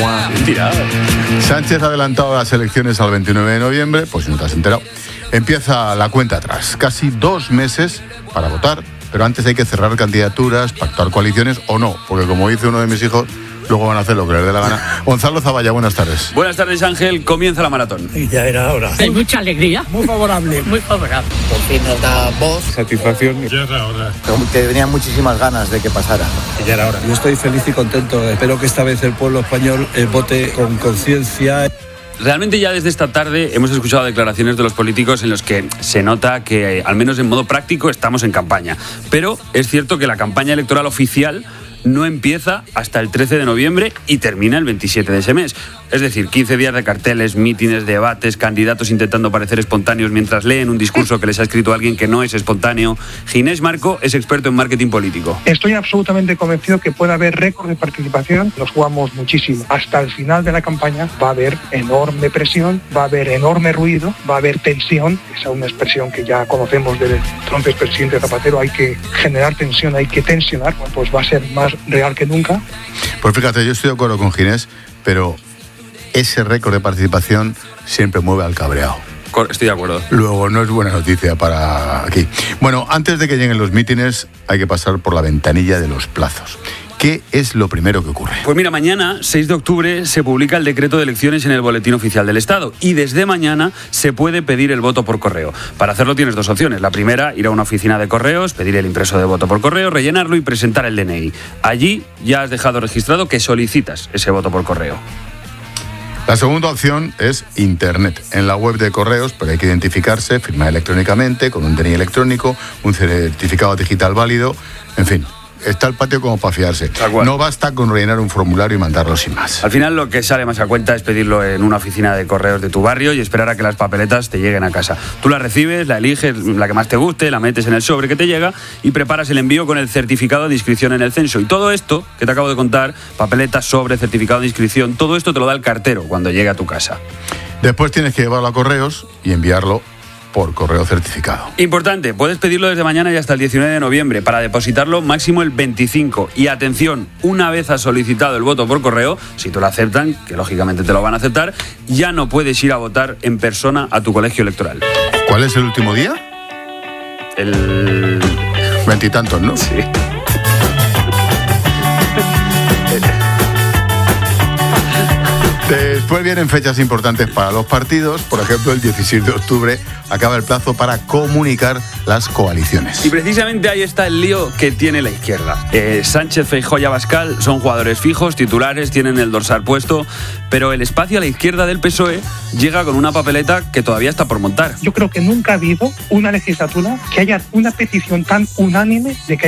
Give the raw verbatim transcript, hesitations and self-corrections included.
Mentira. Sánchez ha adelantado las elecciones al veintinueve de noviembre, pues si no te has enterado. Empieza la cuenta atrás. Casi dos meses para votar, pero antes hay que cerrar candidaturas, pactar coaliciones o no, porque como dice uno de mis hijos, luego van a hacer lo que les dé la gana. Gonzalo Zavalla, buenas tardes. Buenas tardes, Ángel. Comienza la maratón. Y ya era hora. Hay mucha alegría. Muy favorable. Muy favorable. Por fin nos da voz. Satisfacción. Ya era hora. Como que tenían muchísimas ganas de que pasara. Ya era hora. Yo estoy feliz y contento. Espero que esta vez el pueblo español eh, vote con conciencia. Realmente ya desde esta tarde hemos escuchado declaraciones de los políticos en los que se nota que, eh, al menos en modo práctico, estamos en campaña. Pero es cierto que la campaña electoral oficial no empieza hasta el trece de noviembre y termina el veintisiete de ese mes. Es decir, quince días de carteles, mítines, debates, candidatos intentando parecer espontáneos mientras leen un discurso que les ha escrito alguien que no es espontáneo. Ginés Marco es experto en marketing político. Estoy absolutamente convencido que puede haber récord de participación. Nos jugamos muchísimo. Hasta el final de la campaña va a haber enorme presión, va a haber enorme ruido, va a haber tensión. Esa es una expresión que ya conocemos del entonces presidente Zapatero. Hay que generar tensión, hay que tensionar. Bueno, pues va a ser más real que nunca. Pues fíjate, yo estoy de acuerdo con Ginés, pero ese récord de participación siempre mueve al cabreado. Estoy de acuerdo. Luego, no es buena noticia para aquí. Bueno, antes de que lleguen los mítines, hay que pasar por la ventanilla de los plazos. ¿Qué es lo primero que ocurre? Pues mira, mañana, seis de octubre, se publica el decreto de elecciones en el Boletín Oficial del Estado y desde mañana se puede pedir el voto por correo. Para hacerlo tienes dos opciones. La primera, ir a una oficina de correos, pedir el impreso de voto por correo, rellenarlo y presentar el D N I. Allí ya has dejado registrado que solicitas ese voto por correo. La segunda opción es Internet. En la web de correos, pero hay que identificarse, firmar electrónicamente, con un D N I electrónico, un certificado digital válido, en fin. Está el patio como para fiarse. No basta con rellenar un formulario y mandarlo sin más. Al final lo que sale más a cuenta es pedirlo en una oficina de correos de tu barrio y esperar a que las papeletas te lleguen a casa. Tú la recibes, la eliges, la que más te guste, la metes en el sobre que te llega y preparas el envío con el certificado de inscripción en el censo. Y todo esto que te acabo de contar, papeletas, sobre, certificado de inscripción, todo esto te lo da el cartero cuando llegue a tu casa. Después tienes que llevarlo a correos y enviarlo por correo certificado. Importante, puedes pedirlo desde mañana y hasta el diecinueve de noviembre. Para depositarlo máximo el veinticinco. Y atención, una vez has solicitado el voto por correo, si te lo aceptan, que lógicamente te lo van a aceptar, ya no puedes ir a votar en persona a tu colegio electoral. ¿Cuál es el último día? El... Veintitantos, ¿no? Sí. Después vienen fechas importantes para los partidos. Por ejemplo, el dieciséis de octubre acaba el plazo para comunicar las coaliciones. Y precisamente ahí está el lío que tiene la izquierda. Eh, Sánchez, Feijóo y Abascal son jugadores fijos, titulares, tienen el dorsal puesto, pero el espacio a la izquierda del P S O E llega con una papeleta que todavía está por montar. Yo creo que nunca ha habido una legislatura que haya una petición tan unánime de que